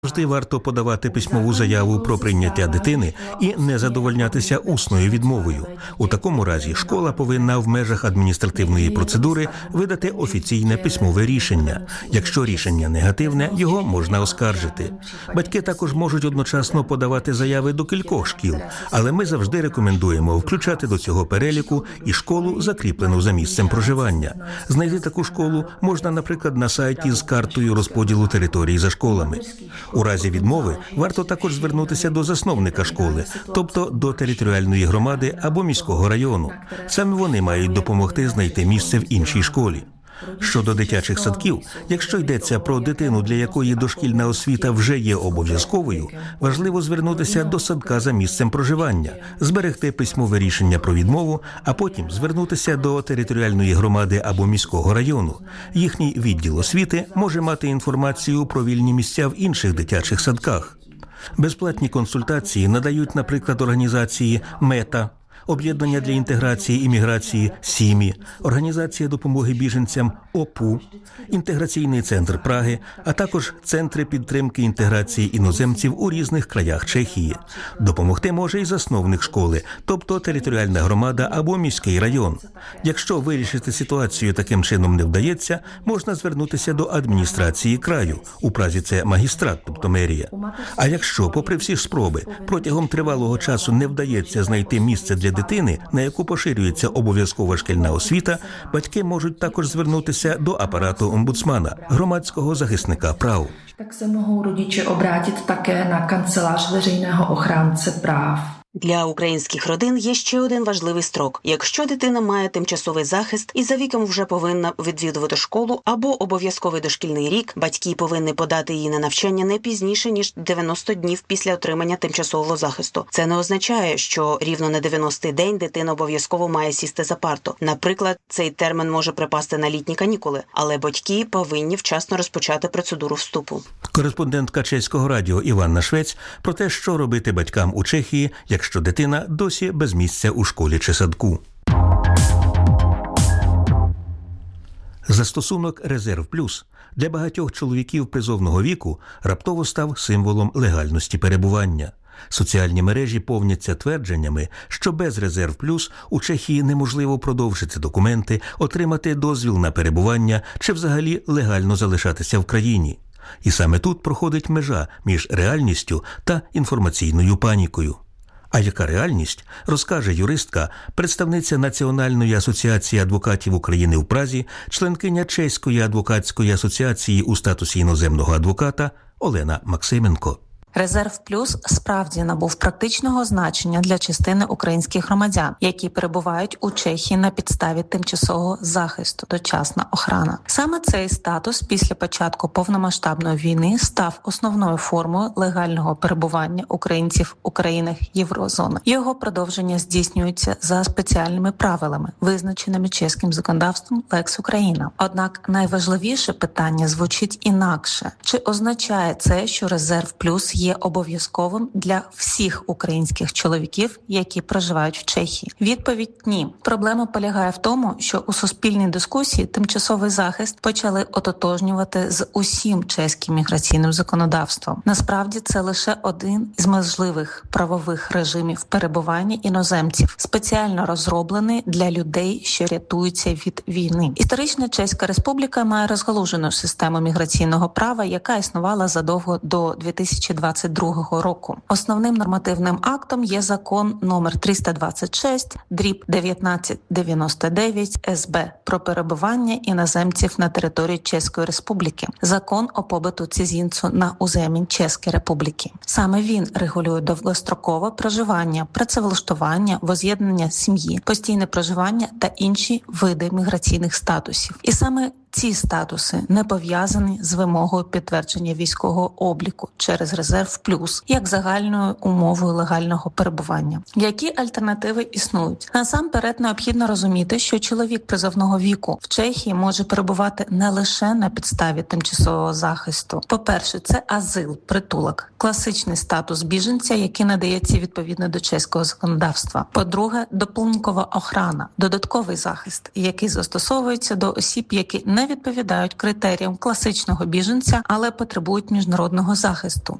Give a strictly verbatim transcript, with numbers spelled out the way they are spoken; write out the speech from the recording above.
Завжди варто подавати письмову заяву про прийняття дитини і не задовольнятися усною відмовою. У такому разі школа повинна в межах адміністративної процедури видати офіційне письмове рішення. Якщо рішення негативне, його можна оскаржити. Батьки також можуть одночасно подавати заяви до кількох шкіл, але ми завжди рекомендуємо включати до цього переліку і школу, закріплену за місцем проживання. Знайти таку школу можна, наприклад, на сайті з картою розподілу територій за школами. У разі відмови варто також звернутися до засновника школи, тобто до територіальної громади або міського району. Саме вони мають допомогти знайти місце в іншій школі. Щодо дитячих садків, якщо йдеться про дитину, для якої дошкільна освіта вже є обов'язковою, важливо звернутися до садка за місцем проживання, зберегти письмове рішення про відмову, а потім звернутися до територіальної громади або міського району. Їхній відділ освіти може мати інформацію про вільні місця в інших дитячих садках. Безплатні консультації надають, наприклад, організації «Мета», Об'єднання для інтеграції імміграції «Сімі», Організація допомоги біженцям «ОПУ», Інтеграційний центр Праги, а також Центри підтримки інтеграції іноземців у різних краях Чехії. Допомогти може і засновник школи, тобто територіальна громада або міський район. Якщо вирішити ситуацію таким чином не вдається, можна звернутися до адміністрації краю. У Празі це магістрат, тобто мерія. А якщо, попри всі спроби, протягом тривалого часу не вдається знайти місце для дитини, на яку поширюється обов'язкова шкільна освіта, батьки можуть також звернутися до апарату омбудсмана, громадського захисника прав. Так се mohou rodiče obrátit také na kancelář veřejného ochránce práv. Для українських родин є ще один важливий строк. Якщо дитина має тимчасовий захист і за віком вже повинна відвідувати школу або обов'язковий дошкільний рік, батьки повинні подати її на навчання не пізніше, ніж дев'яносто днів після отримання тимчасового захисту. Це не означає, що рівно на дев'яностий день дитина обов'язково має сісти за парту. Наприклад, цей термін може припасти на літні канікули, але батьки повинні вчасно розпочати процедуру вступу. Кореспондентка Чеського радіо Іванна Швець про те, що робити батькам у Чехії, якщо дитина досі без місця у школі чи садку. Застосунок «Резерв Плюс» для багатьох чоловіків призовного віку раптово став символом легальності перебування. Соціальні мережі повняться твердженнями, що без «Резерв Плюс» у Чехії неможливо продовжити документи, отримати дозвіл на перебування чи взагалі легально залишатися в країні. І саме тут проходить межа між реальністю та інформаційною панікою. А яка реальність, розкаже юристка, представниця Національної асоціації адвокатів України в Празі, членкиня Чеської адвокатської асоціації у статусі іноземного адвоката Олена Максименко. «Резерв Плюс» справді набув практичного значення для частини українських громадян, які перебувають у Чехії на підставі тимчасового захисту, дочасна охорона. Саме цей статус після початку повномасштабної війни став основною формою легального перебування українців у країнах Єврозони. Його продовження здійснюється за спеціальними правилами, визначеними чеським законодавством «Лекс Україна». Однак найважливіше питання звучить інакше. Чи означає це, що «Резерв Плюс» є обов'язковим для всіх українських чоловіків, які проживають в Чехії? Відповідь – ні. Проблема полягає в тому, що у суспільній дискусії тимчасовий захист почали ототожнювати з усім чеським міграційним законодавством. Насправді це лише один із можливих правових режимів перебування іноземців, спеціально розроблений для людей, що рятуються від війни. Історична Чеська Республіка має розгалужену систему міграційного права, яка існувала задовго до дві тисячі двадцять другого року. Основним нормативним актом є закон номер триста двадцять шість дріб дев'ятнадцять дев'яносто дев'ять ес бе про перебування іноземців на території Чеської Республіки. Закон о побиту цізінцю на уземін Чеської Республіки. Саме він регулює довгострокове проживання, працевлаштування, воз'єднання сім'ї, постійне проживання та інші види міграційних статусів. І саме ці статуси не пов'язані з вимогою підтвердження військового обліку через «Резерв Плюс» як загальною умовою легального перебування. Які альтернативи існують? Насамперед необхідно розуміти, що чоловік призовного віку в Чехії може перебувати не лише на підставі тимчасового захисту. По-перше, це азил, притулок, класичний статус біженця, який надається відповідно до чеського законодавства. По-друге, дополнкова охорона, додатковий захист, який застосовується до осіб, які не не відповідають критеріям класичного біженця, але потребують міжнародного захисту.